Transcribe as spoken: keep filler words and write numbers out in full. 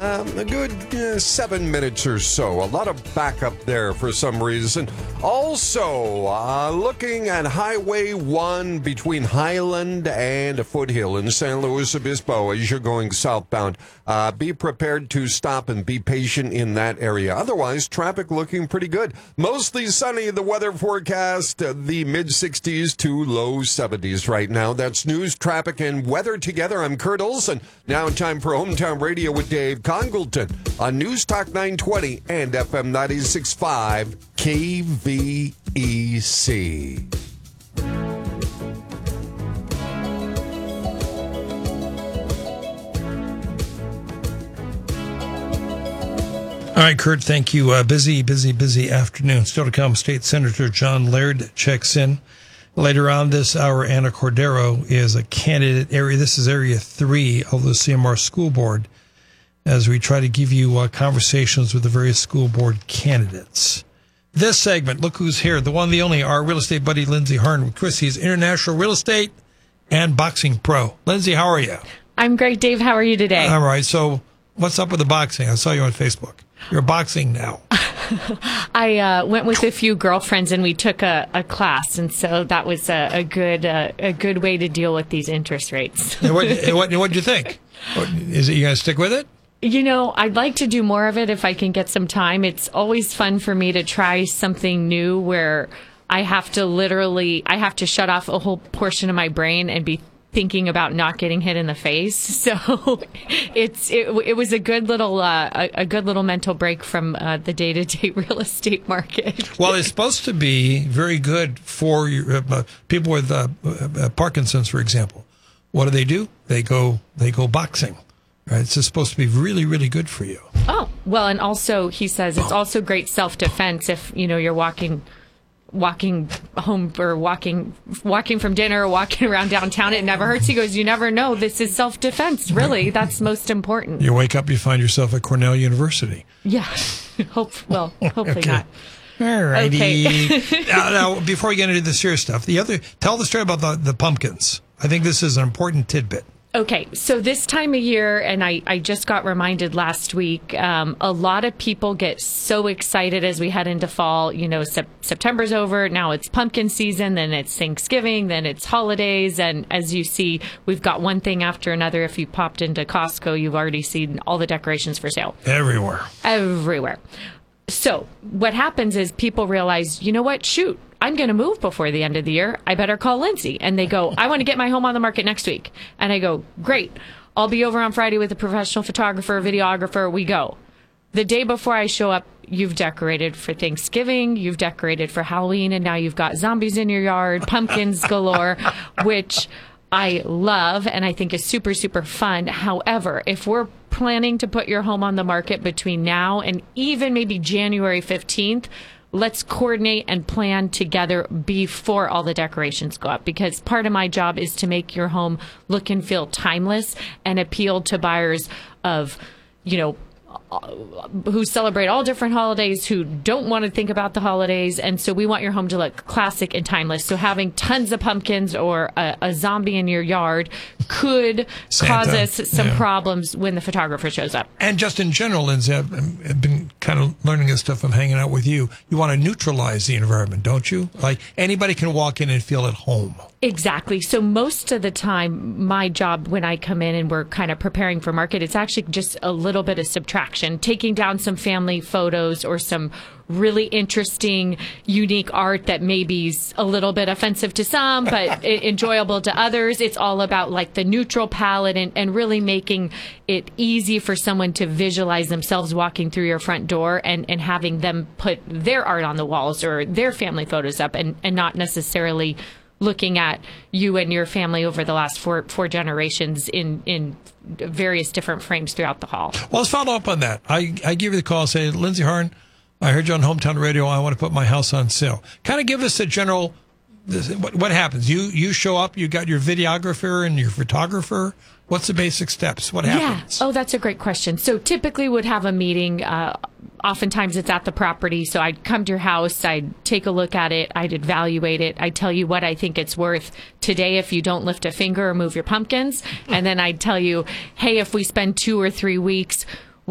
Um, a good uh, seven minutes or so. A lot of backup there for some reason. Also, uh, looking at Highway one between Highland and Foothill in San Luis Obispo as you're going southbound. Uh, be prepared to stop and be patient in that area. Otherwise, traffic looking pretty good. Mostly sunny, the weather forecast, uh, the mid-sixties to low seventies right now. That's news, traffic, and weather together. I'm Kurt Olson. Now time for Hometown Radio with Dave Congleton on News Talk nine twenty and F M ninety-six point five K V E C. All right, Kurt, thank you. Uh, busy, busy, busy afternoon. Still to come, State Senator John Laird checks in. Later on this hour, Anna Cordero is a candidate area. This is Area three of the C M R School Board as we try to give you uh, conversations with the various school board candidates. This segment, look who's here, the one, the only, our real estate buddy, Lindsay Harn with Chrissy's International Real Estate and Boxing Pro. Lindsay, how are you? I'm great, Dave. How are you today? All right, so what's up with the boxing? I saw you on Facebook. You're boxing now. I uh, went with a few girlfriends and we took a, a class, and so that was a, a good uh, a good way to deal with these interest rates. And what what what'd you think? What, is it you gonna stick with it? You know, I'd like to do more of it if I can get some time. It's always fun for me to try something new where I have to literally I have to shut off a whole portion of my brain and be thinking about not getting hit in the face. So it's it, it was a good little uh, a, a good little mental break from uh, the day-to-day real estate market. Well, it's supposed to be very good for uh, people with uh, uh, Parkinson's, for example. What do they do? They go they go boxing. Right? It's just supposed to be really, really good for you. Oh, well, and also he says it's also great self-defense if, you know, you're walking walking home or walking walking from dinner or walking around downtown. It never hurts. He goes, you never know. This is self-defense. Really, that's most important. You wake up, you find yourself at Cornell University. Yeah. Hope, well, hopefully okay. not. All righty. Okay. now, now, before we get into the serious stuff, the other tell the story about the, the pumpkins. I think this is an important tidbit. Okay, so this time of year, and I, I just got reminded last week, um, a lot of people get so excited as we head into fall. You know, sep- September's over, now it's pumpkin season, then it's Thanksgiving, then it's holidays, and as you see, we've got one thing after another. If you popped into Costco, you've already seen all the decorations for sale. Everywhere. Everywhere. So what happens is people realize, you know what, shoot, I'm going to move before the end of the year. I better call Lindsay. And they go, I want to get my home on the market next week. And I go, great. I'll be over on Friday with a professional photographer, videographer. We go. The day before I show up, you've decorated for Thanksgiving, you've decorated for Halloween, and now you've got zombies in your yard, pumpkins galore, which I love and I think is super, super fun. However, if we're planning to put your home on the market between now and even maybe January fifteenth, let's coordinate and plan together before all the decorations go up, because part of my job is to make your home look and feel timeless and appeal to buyers of, you know, who celebrate all different holidays, who don't want to think about the holidays. And so we want your home to look classic and timeless. So having tons of pumpkins or a, a zombie in your yard could Santa. cause us some yeah. problems when the photographer shows up. And just in general, Lindsay, I've, I've been kind of learning this stuff from hanging out with you. You want to neutralize the environment, don't you? Like anybody can walk in and feel at home. Exactly. So most of the time, my job when I come in and we're kind of preparing for market, it's actually just a little bit of subtraction, taking down some family photos or some really interesting, unique art that maybe's a little bit offensive to some, but enjoyable to others. It's all about like the neutral palette and, and really making it easy for someone to visualize themselves walking through your front door and, and having them put their art on the walls or their family photos up and, and not necessarily looking at you and your family over the last four four generations in, in various different frames throughout the hall. Well, let's follow up on that. I, I give you the call, say, Lindsay Harn, I heard you on Hometown Radio. I want to put my house on sale. Kind of give us a general, this, what, what happens? You you show up, you got your videographer and your photographer. What's the basic steps? What happens? Yeah. Oh, that's a great question. So typically would have a meeting. Uh, oftentimes it's at the property. So I'd come to your house. I'd take a look at it. I'd evaluate it. I'd tell you what I think it's worth today if you don't lift a finger or move your pumpkins. And then I'd tell you, hey, if we spend two or three weeks,